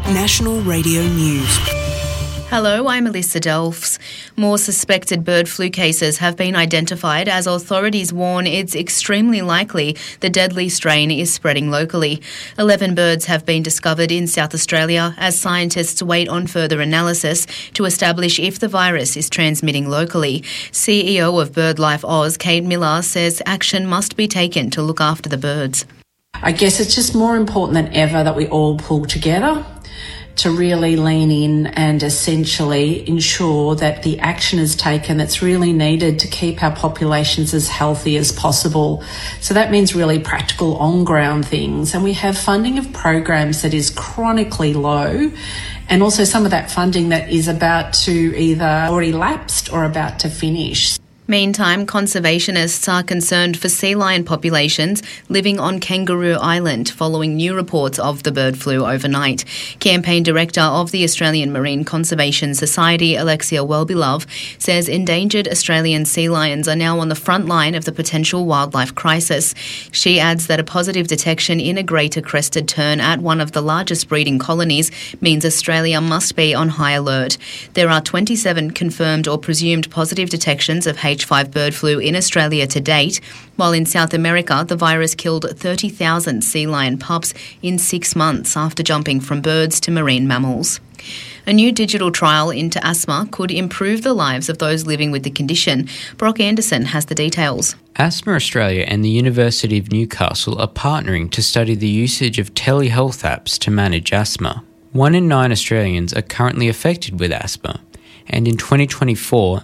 National Radio News. Hello, I'm Alyssa Delfs. More suspected bird flu cases have been identified as authorities warn it's extremely likely the deadly strain is spreading locally. 11 birds have been discovered in South Australia as scientists wait on further analysis to establish if the virus is transmitting locally. CEO of BirdLife Oz, Kate Miller, says action must be taken to look after the birds. I guess it's just more important than ever that we all pull together to really lean in and essentially ensure that the action is taken that's really needed to keep our populations as healthy as possible. So that means really practical on-ground things. And we have funding of programs that is chronically low, and also some of that funding that is about to either already lapsed or about to finish. Meantime, conservationists are concerned for sea lion populations living on Kangaroo Island following new reports of the bird flu overnight. Campaign Director of the Australian Marine Conservation Society, Alexia Wellbelove, says endangered Australian sea lions are now on the front line of the potential wildlife crisis. She adds that a positive detection in a greater crested tern at one of the largest breeding colonies means Australia must be on high alert. There are 27 confirmed or presumed positive detections of H5 bird flu in Australia to date, while in South America the virus killed 30,000 sea lion pups in 6 months after jumping from birds to marine mammals. A new digital trial into asthma could improve the lives of those living with the condition. Brock Anderson has the details. Asthma Australia and the University of Newcastle are partnering to study the usage of telehealth apps to manage asthma. 1 in 9 Australians are currently affected with asthma, and in 2024,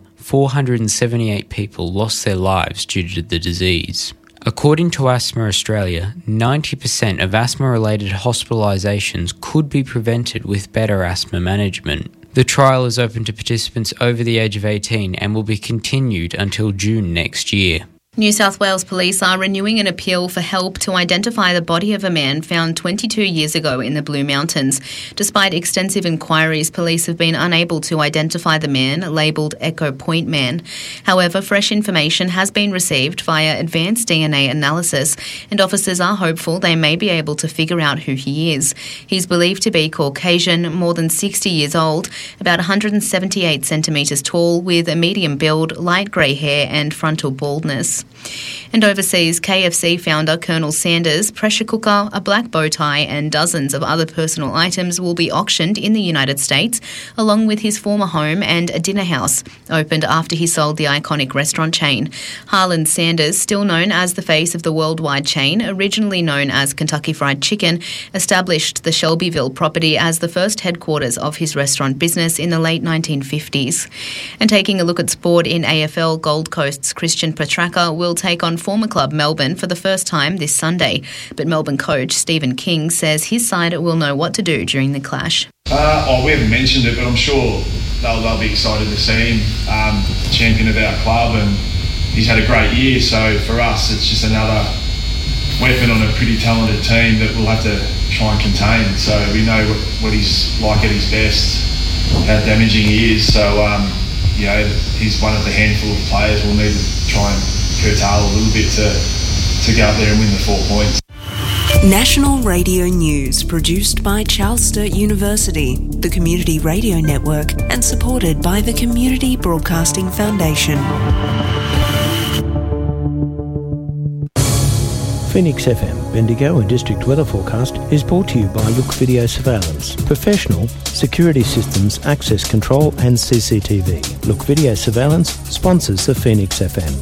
478 people lost their lives due to the disease. According to Asthma Australia, 90% of asthma-related hospitalisations could be prevented with better asthma management. The trial is open to participants over the age of 18 and will be continued until June next year. New South Wales Police are renewing an appeal for help to identify the body of a man found 22 years ago in the Blue Mountains. Despite extensive inquiries, police have been unable to identify the man, labelled Echo Point Man. However, fresh information has been received via advanced DNA analysis, and officers are hopeful they may be able to figure out who he is. He's believed to be Caucasian, more than 60 years old, about 178 centimetres tall, with a medium build, light grey hair and frontal baldness. And overseas, KFC founder Colonel Sanders' pressure cooker, a black bow tie and dozens of other personal items will be auctioned in the United States, along with his former home and a dinner house, opened after he sold the iconic restaurant chain. Harlan Sanders, still known as the face of the worldwide chain, originally known as Kentucky Fried Chicken, established the Shelbyville property as the first headquarters of his restaurant business in the late 1950s. And taking a look at sport in AFL, Gold Coast's Christian Petracca will take on former club Melbourne for the first time this Sunday. But Melbourne coach Stephen King says his side will know what to do during the clash. We haven't mentioned it, but I'm sure they'll be excited to see him champion of our club, and he's had a great year. So for us, it's just another weapon on a pretty talented team that we'll have to try and contain. So we know what he's like at his best, how damaging he is. So he's one of the handful of players we'll need to try and curtail a little bit to go out there and win the 4 points. National Radio News, produced by Charles Sturt University, the Community Radio Network, and supported by the Community Broadcasting Foundation. Phoenix FM, Bendigo and District Weather Forecast is brought to you by Look Video Surveillance. Professional security systems, access control and CCTV. Look Video Surveillance sponsors the Phoenix FM.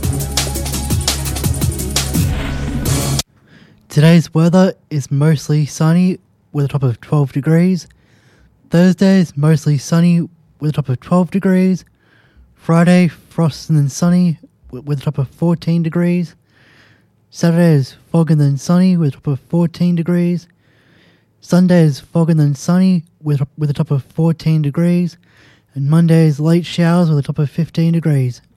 Today's weather is mostly sunny with a top of 12 degrees. Thursday is mostly sunny with a top of 12 degrees. Friday, frost and then sunny with a top of 14 degrees. Saturday is fog and then sunny with a top of 14 degrees. Sunday is fog and then sunny with a top of 14 degrees. And Monday is late showers with a top of 15 degrees.